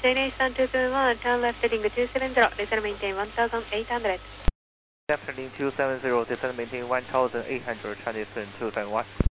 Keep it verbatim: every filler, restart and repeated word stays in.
Destination two seven one, turn left heading two seven zero, descend maintain one thousand eight hundred. Left heading two seven zero, descend maintain one thousand eight hundred, Chinese two seven one.